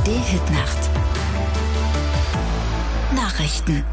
ARD-Hitnacht. Nachrichten.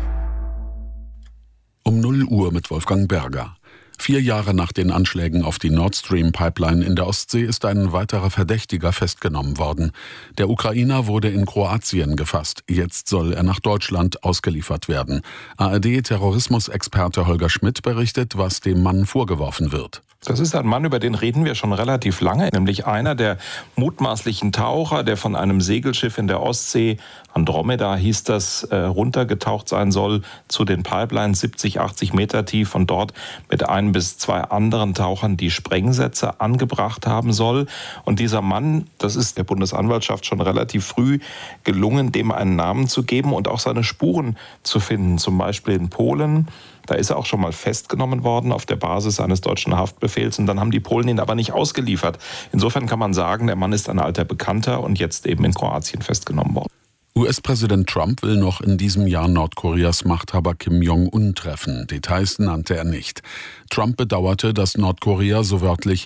Um 0 Uhr mit Wolfgang Berger. 4 Jahre nach den Anschlägen auf die Nord Stream Pipeline in der Ostsee ist ein weiterer Verdächtiger festgenommen worden. Der Ukrainer wurde in Kroatien gefasst. Jetzt soll er nach Deutschland ausgeliefert werden. ARD-Terrorismusexperte Holger Schmidt berichtet, was dem Mann vorgeworfen wird. Das ist ein Mann, über den reden wir schon relativ lange, nämlich einer der mutmaßlichen Taucher, der von einem Segelschiff in der Ostsee, Andromeda hieß das, runtergetaucht sein soll zu den Pipelines 70, 80 Meter tief und dort mit 1 bis 2 anderen Tauchern die Sprengsätze angebracht haben soll. Und dieser Mann, das ist der Bundesanwaltschaft schon relativ früh gelungen, dem einen Namen zu geben und auch seine Spuren zu finden, zum Beispiel in Polen. Da ist er auch schon mal festgenommen worden auf der Basis eines deutschen Haftbefehls und dann haben die Polen ihn aber nicht ausgeliefert. Insofern kann man sagen, der Mann ist ein alter Bekannter und jetzt eben in Kroatien festgenommen worden. US-Präsident Trump will noch in diesem Jahr Nordkoreas Machthaber Kim Jong-un treffen. Details nannte er nicht. Trump bedauerte, dass Nordkorea so wörtlich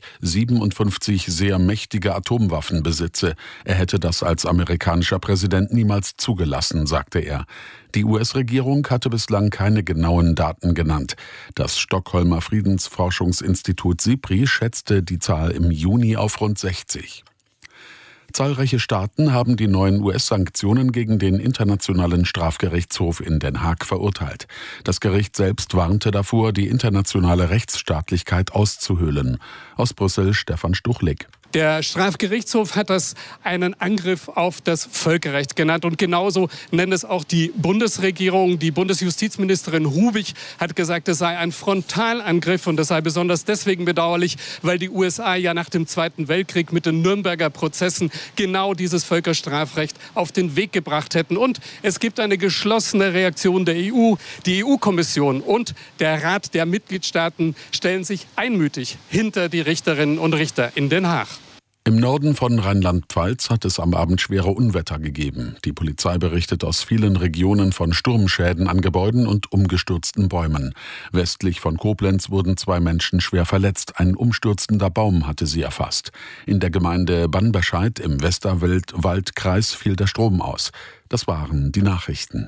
57 sehr mächtige Atomwaffen besitze. Er hätte das als amerikanischer Präsident niemals zugelassen, sagte er. Die US-Regierung hatte bislang keine genauen Daten genannt. Das Stockholmer Friedensforschungsinstitut SIPRI schätzte die Zahl im Juni auf rund 60. Zahlreiche Staaten haben die neuen US-Sanktionen gegen den Internationalen Strafgerichtshof in Den Haag verurteilt. Das Gericht selbst warnte davor, die internationale Rechtsstaatlichkeit auszuhöhlen. Aus Brüssel Stefan Stuchlik. Der Strafgerichtshof hat das einen Angriff auf das Völkerrecht genannt. Und genauso nennt es auch die Bundesregierung. Die Bundesjustizministerin Rubig hat gesagt, es sei ein Frontalangriff. Und das sei besonders deswegen bedauerlich, weil die USA ja nach dem Zweiten Weltkrieg mit den Nürnberger Prozessen genau dieses Völkerstrafrecht auf den Weg gebracht hätten. Und es gibt eine geschlossene Reaktion der EU. Die EU-Kommission und der Rat der Mitgliedstaaten stellen sich einmütig hinter die Richterinnen und Richter in Den Haag. Im Norden von Rheinland-Pfalz hat es am Abend schwere Unwetter gegeben. Die Polizei berichtet aus vielen Regionen von Sturmschäden an Gebäuden und umgestürzten Bäumen. Westlich von Koblenz wurden 2 Menschen schwer verletzt. Ein umstürzender Baum hatte sie erfasst. In der Gemeinde Banberscheid im Westerwaldkreis fiel der Strom aus. Das waren die Nachrichten.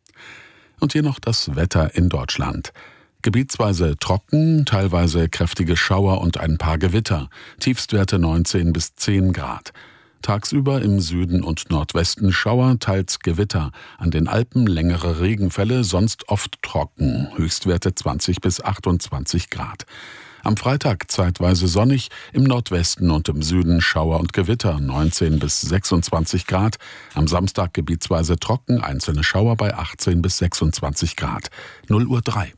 Und hier noch das Wetter in Deutschland. Gebietsweise trocken, teilweise kräftige Schauer und ein paar Gewitter. Tiefstwerte 19 bis 10 Grad. Tagsüber im Süden und Nordwesten Schauer, teils Gewitter. An den Alpen längere Regenfälle, sonst oft trocken. Höchstwerte 20 bis 28 Grad. Am Freitag zeitweise sonnig, im Nordwesten und im Süden Schauer und Gewitter 19 bis 26 Grad. Am Samstag gebietsweise trocken, einzelne Schauer bei 18 bis 26 Grad. 0:03 Uhr.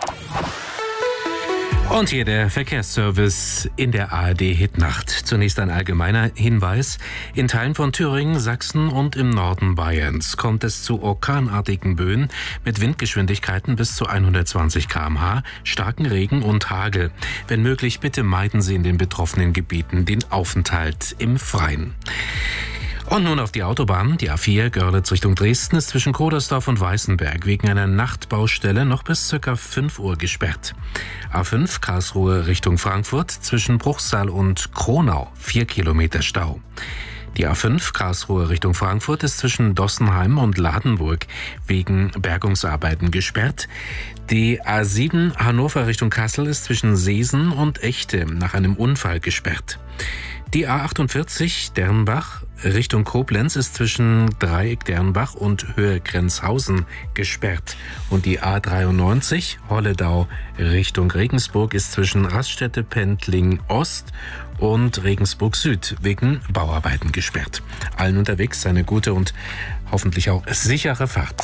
Und hier der Verkehrsservice in der ARD-Hitnacht. Zunächst ein allgemeiner Hinweis. In Teilen von Thüringen, Sachsen und im Norden Bayerns kommt es zu orkanartigen Böen mit Windgeschwindigkeiten bis zu 120 km/h, starken Regen und Hagel. Wenn möglich, bitte meiden Sie in den betroffenen Gebieten den Aufenthalt im Freien. Und nun auf die Autobahn. Die A4 Görlitz Richtung Dresden ist zwischen Kodersdorf und Weißenberg wegen einer Nachtbaustelle noch bis ca. 5 Uhr gesperrt. A5 Karlsruhe Richtung Frankfurt zwischen Bruchsal und Kronau 4 Kilometer Stau. Die A5 Karlsruhe Richtung Frankfurt ist zwischen Dossenheim und Ladenburg wegen Bergungsarbeiten gesperrt. Die A7 Hannover Richtung Kassel ist zwischen Seesen und Echte nach einem Unfall gesperrt. Die A48 Dernbach Richtung Koblenz ist zwischen Dreieck Dernbach und Höhe Grenzhausen gesperrt. Und die A93 Holledau Richtung Regensburg ist zwischen Raststätte Pendling Ost und Regensburg Süd wegen Bauarbeiten gesperrt. Allen unterwegs eine gute und hoffentlich auch sichere Fahrt.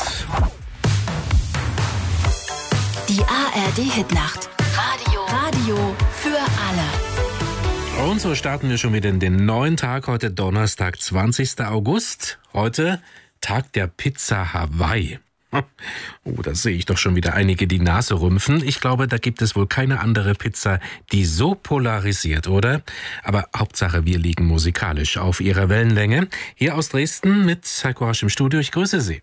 Die ARD-Hitnacht. Radio für alle. Und so starten wir schon wieder in den neuen Tag. Heute Donnerstag, 20. August. Heute Tag der Pizza Hawaii. Oh, da sehe ich doch schon wieder einige die Nase rümpfen. Ich glaube, da gibt es wohl keine andere Pizza, die so polarisiert, oder? Aber Hauptsache, wir liegen musikalisch auf ihrer Wellenlänge. Hier aus Dresden mit Heiko Rasch im Studio. Ich grüße Sie.